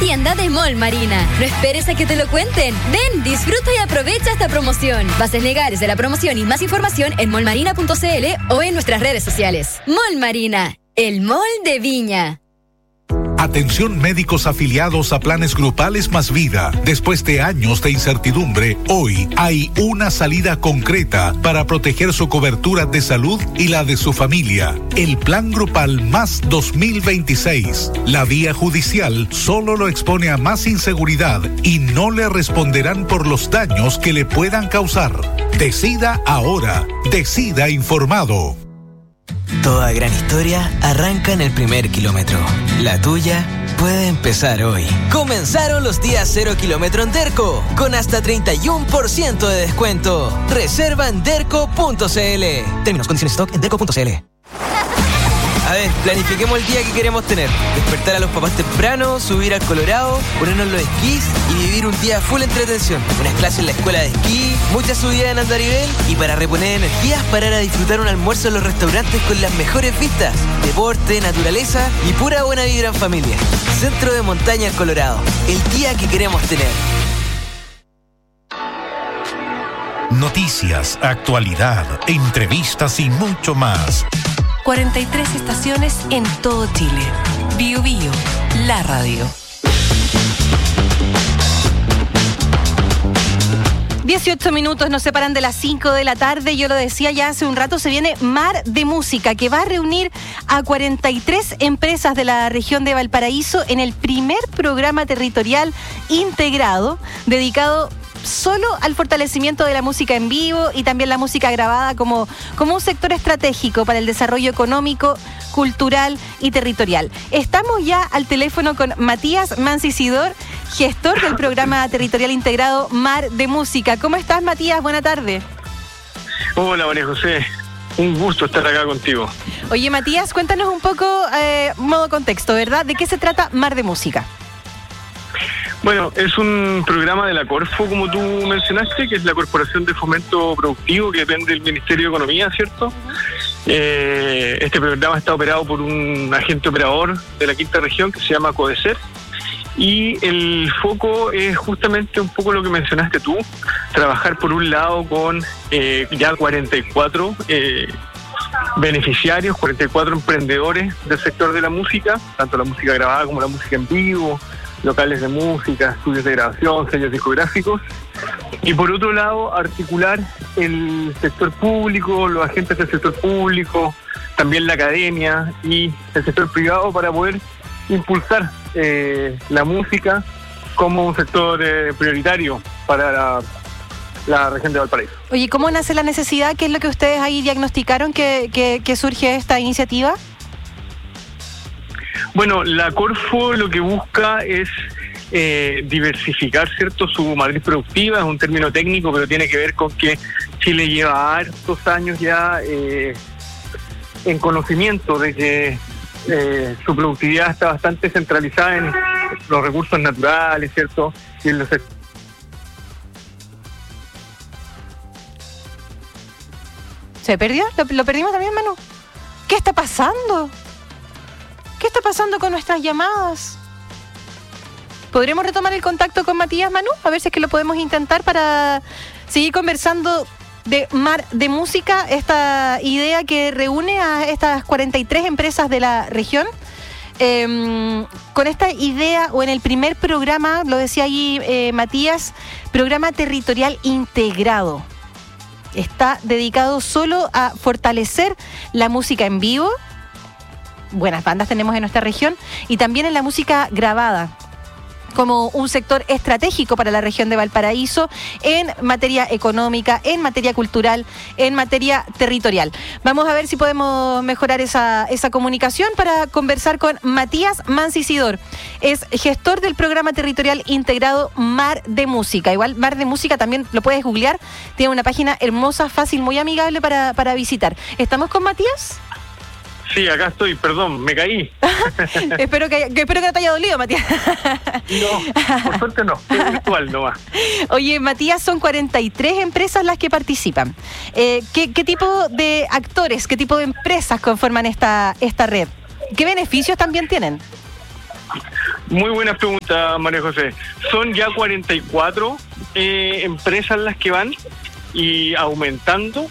tienda de Mall Marina. No esperes a que te lo cuenten. Ven, disfruta y aprovecha esta promoción. Bases legales de la promoción y más información en mallmarina.cl o en nuestras redes sociales. Mall Marina, el mall de Viña. Atención médicos afiliados a planes grupales Más Vida. Después de años de incertidumbre, hoy hay una salida concreta para proteger su cobertura de salud y la de su familia. El Plan Grupal Más 2026. La vía judicial solo lo expone a más inseguridad y no le responderán por los daños que le puedan causar. Decida ahora. Decida informado. Toda gran historia arranca en el primer kilómetro. La tuya puede empezar hoy. Comenzaron los días 0 kilómetro en Derco, con hasta 31% de descuento. Reserva en derco.cl. Términos, condiciones, stock en derco.cl. A ver, planifiquemos el día que queremos tener. Despertar a los papás temprano, subir al Colorado, ponernos los esquís y vivir un día full entretención. Unas clases en la escuela de esquí, muchas subidas en andarivel y para reponer energías, parar a disfrutar un almuerzo en los restaurantes con las mejores vistas. Deporte, naturaleza y pura buena vibra en familia. Centro de Montaña El Colorado. El día que queremos tener. Noticias, actualidad, entrevistas y mucho más. 43 estaciones en todo Chile. Bio Bio, la radio. 18 minutos nos separan de las 5 de la tarde. Yo lo decía ya hace un rato, se viene Mar de Música, que va a reunir a 43 empresas de la región de Valparaíso en el primer programa territorial integrado dedicado solo al fortalecimiento de la música en vivo y también la música grabada como un sector estratégico para el desarrollo económico, cultural y territorial. Estamos ya al teléfono con Matías Mancisidor, gestor del programa territorial integrado Mar de Música. ¿Cómo estás, Matías? Buena tarde. Hola, María José. Un gusto estar acá contigo. Oye, Matías, cuéntanos un poco, modo contexto, ¿verdad? ¿De qué se trata Mar de Música? Bueno, es un programa de la Corfo, como tú mencionaste, que es la Corporación de Fomento Productivo, que depende del Ministerio de Economía, ¿cierto? Este programa está operado por un agente operador de la quinta región que se llama CODECER, y el foco es justamente un poco lo que mencionaste tú, trabajar por un lado con ya 44 beneficiarios, 44 emprendedores del sector de la música, tanto la música grabada como la música en vivo, locales de música, estudios de grabación, sellos discográficos, y por otro lado articular el sector público, los agentes del sector público, también la academia y el sector privado para poder impulsar la música como un sector prioritario para la región de Valparaíso. Oye, ¿cómo nace la necesidad? ¿Qué es lo que ustedes ahí diagnosticaron que surge esta iniciativa? Bueno, la Corfo lo que busca es diversificar, ¿cierto?, su matriz productiva. Es un término técnico, pero tiene que ver con que Chile lleva hartos años ya en conocimiento de que su productividad está bastante centralizada en los recursos naturales, ¿cierto?, y en los... ¿Se perdió? ¿Lo perdimos también, Manu? ¿Qué está pasando? ¿Qué está pasando con nuestras llamadas? ¿Podremos retomar el contacto con Matías, Manu? A ver si es que lo podemos intentar para seguir conversando de Mar de Música, esta idea que reúne a estas 43 empresas de la región. Con esta idea, o en el primer programa, lo decía allí Matías, programa territorial integrado. Está dedicado solo a fortalecer la música en vivo. Buenas bandas tenemos en nuestra región, y también en la música grabada, como un sector estratégico para la región de Valparaíso en materia económica, en materia cultural, en materia territorial. Vamos a ver si podemos mejorar esa comunicación para conversar con Matías Mancisidor. Es gestor del programa territorial integrado Mar de Música. Igual Mar de Música también lo puedes googlear. Tiene una página hermosa, fácil, muy amigable para visitar. ¿Estamos con Matías? Sí, acá estoy, perdón, me caí. espero que no te haya dolido, Matías. No, por suerte no, es virtual nomás. Oye, Matías, son 43 empresas las que participan. ¿Qué tipo de actores, qué tipo de empresas conforman esta red? ¿Qué beneficios también tienen? Muy buenas preguntas, María José. Son ya 44 empresas las que van y aumentando,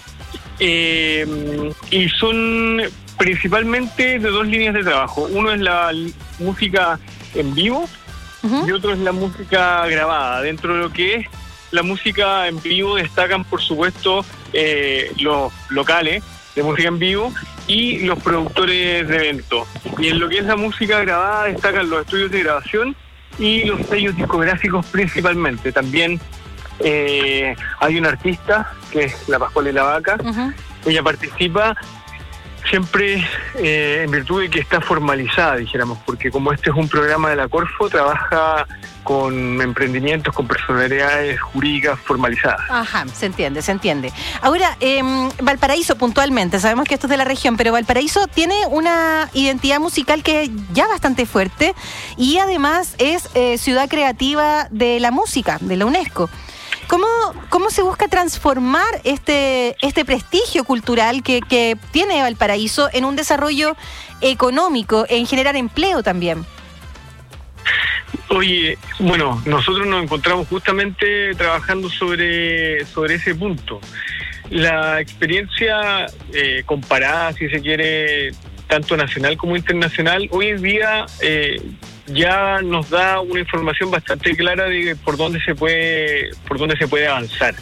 y son principalmente de dos líneas de trabajo. Uno es la música en vivo y otro es la música grabada. Dentro de lo que es la música en vivo destacan, por supuesto, los locales de música en vivo y los productores de eventos. Y en lo que es la música grabada destacan los estudios de grabación y los sellos discográficos principalmente. También hay una artista que es la Pascual y la Vaca. Ella participa siempre en virtud de que está formalizada, dijéramos, porque como este es un programa de la Corfo, trabaja con emprendimientos, con personalidades jurídicas formalizadas. Ajá, se entiende. Ahora, Valparaíso puntualmente, sabemos que esto es de la región, pero Valparaíso tiene una identidad musical que es ya bastante fuerte y además es ciudad creativa de la música, de la UNESCO. ¿Cómo se busca transformar este prestigio cultural que tiene Valparaíso en un desarrollo económico, en generar empleo también? Oye, bueno, nosotros nos encontramos justamente trabajando sobre ese punto. La experiencia comparada, si se quiere, tanto nacional como internacional, hoy en día ya nos da una información bastante clara de por dónde se puede avanzar.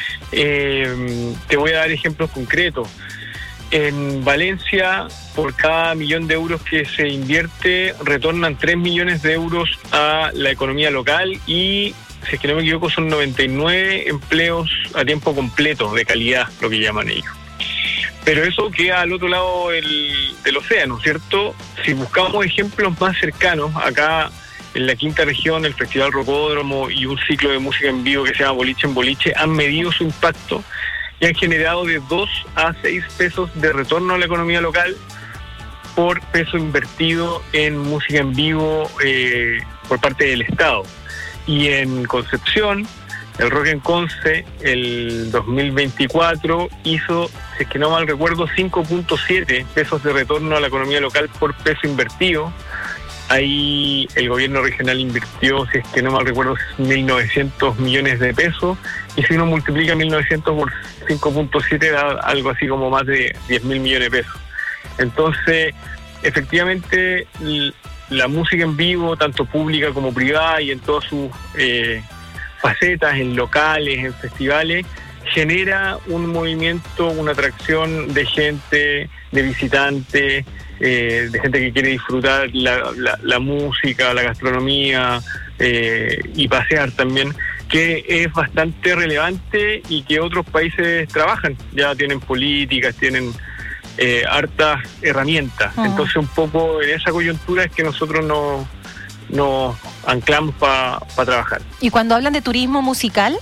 Te voy a dar ejemplos concretos. En Valencia, por cada $1.000.000 de euros que se invierte, retornan 3 millones de euros a la economía local y, si es que no me equivoco, son 99 empleos a tiempo completo, de calidad, lo que llaman ellos. Pero eso queda al otro lado del océano, ¿cierto? Si buscamos ejemplos más cercanos, acá en la quinta región, el Festival Rocódromo y un ciclo de música en vivo que se llama Boliche en Boliche han medido su impacto y han generado de 2 a 6 pesos de retorno a la economía local por peso invertido en música en vivo por parte del Estado. Y en Concepción, el Rock en Conce, el 2024 hizo, si es que no mal recuerdo, 5.7 pesos de retorno a la economía local por peso invertido. Ahí el gobierno regional invirtió, si es que no mal recuerdo, 1.900 millones de pesos, y si uno multiplica 1.900 por 5.7 da algo así como más de 10.000 millones de pesos. Entonces, efectivamente, la música en vivo, tanto pública como privada y en todas sus facetas, en locales, en festivales, genera un movimiento, una atracción de gente, de visitantes, de gente que quiere disfrutar la música, la gastronomía y pasear también, que es bastante relevante y que otros países trabajan. Ya tienen políticas, tienen hartas herramientas. Entonces, un poco en esa coyuntura es que nosotros nos anclamos para trabajar. ¿Y cuando hablan de turismo musical?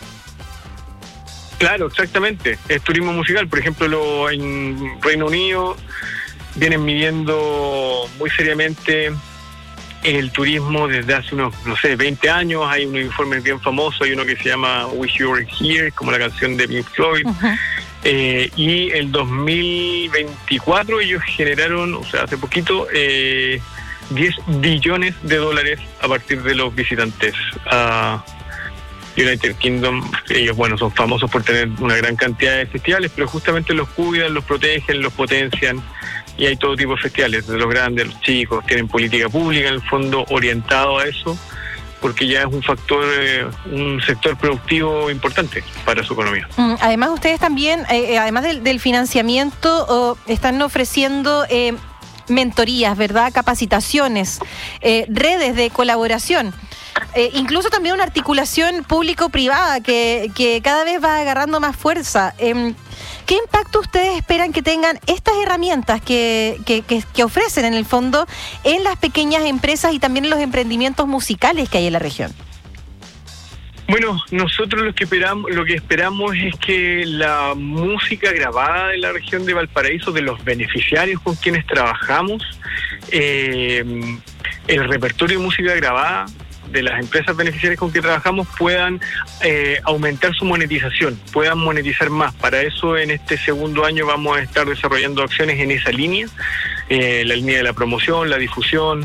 Claro, exactamente. Es turismo musical. Por ejemplo, en Reino Unido vienen midiendo muy seriamente el turismo desde hace unos, 20 años. Hay unos informes bien famosos. Hay uno que se llama Wish You Were Here, como la canción de Pink Floyd. Y el 2024 ellos generaron, hace poquito, 10 billones de dólares a partir de los visitantes a United Kingdom. Ellos, son famosos por tener una gran cantidad de festivales, pero justamente los cuidan, los protegen, los potencian, y hay todo tipo de festivales, desde los grandes, los chicos. Tienen política pública en el fondo orientado a eso, porque ya es un factor, un sector productivo importante para su economía. Además, ustedes también, además del financiamiento, están ofreciendo mentorías, ¿verdad? Capacitaciones, redes de colaboración. Incluso también una articulación público-privada que cada vez va agarrando más fuerza. ¿Qué impacto ustedes esperan que tengan estas herramientas que ofrecen en el fondo en las pequeñas empresas y también en los emprendimientos musicales que hay en la región? Bueno, nosotros lo que esperamos es que la música grabada de la región de Valparaíso, de los beneficiarios con quienes trabajamos, el repertorio de música grabada de las empresas beneficiarias con que trabajamos puedan aumentar su monetización, puedan monetizar más. Para eso, en este segundo año vamos a estar desarrollando acciones en esa línea, la línea de la promoción, la difusión,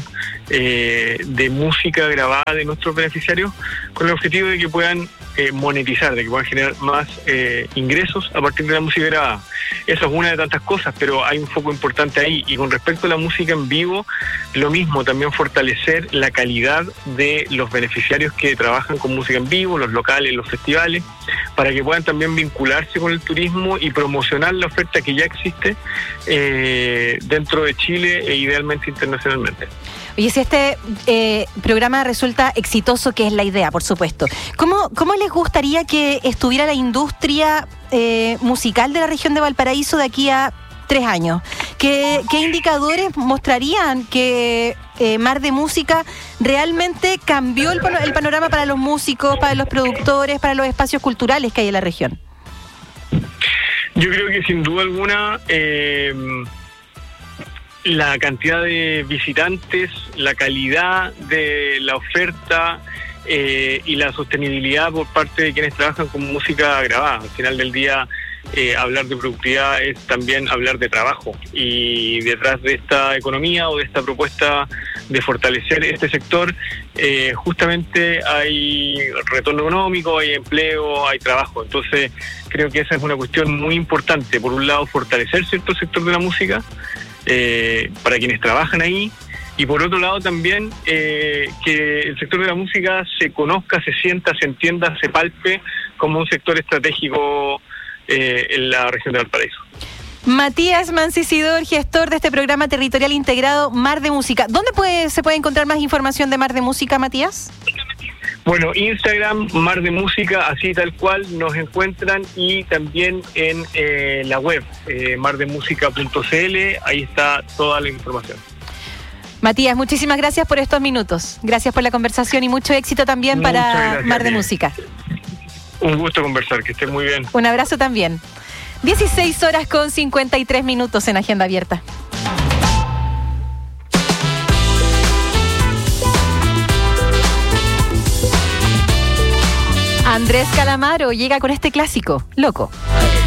de música grabada de nuestros beneficiarios, con el objetivo de que puedan monetizar, de que puedan generar más ingresos a partir de la música grabada. Eso es una de tantas cosas, pero hay un foco importante ahí. Y con respecto a la música en vivo, lo mismo, también fortalecer la calidad de los beneficiarios que trabajan con música en vivo, los locales, los festivales, para que puedan también vincularse con el turismo y promocionar la oferta que ya existe dentro de Chile e idealmente internacionalmente. Oye, si este programa resulta exitoso, que es la idea, por supuesto, ¿cómo les gustaría que estuviera la industria musical de la región de Valparaíso de aquí a 3 años? ¿Qué indicadores mostrarían que Mar de Música realmente cambió el panorama para los músicos, para los productores, para los espacios culturales que hay en la región? Yo creo que sin duda alguna la cantidad de visitantes, la calidad de la oferta y la sostenibilidad por parte de quienes trabajan con música grabada. Al final del día, hablar de productividad es también hablar de trabajo, y detrás de esta economía o de esta propuesta de fortalecer este sector, justamente hay retorno económico, hay empleo, hay trabajo. Entonces creo que esa es una cuestión muy importante. Por un lado, fortalecer cierto sector de la música para quienes trabajan ahí, y por otro lado también que el sector de la música se conozca, se sienta, se entienda, se palpe como un sector estratégico en la región de Valparaíso. Matías Mancisidor, gestor de este programa territorial integrado Mar de Música. ¿Dónde se puede encontrar más información de Mar de Música, Matías? Bueno, Instagram, Mar de Música, así tal cual nos encuentran, y también en la web, mardemusica.cl, ahí está toda la información. Matías, muchísimas gracias por estos minutos. Gracias por la conversación y mucho éxito también para Mar de Música. Un gusto conversar, que estén muy bien. Un abrazo también. 16:53 en Agenda Abierta. Andrés Calamaro llega con este clásico, Loco.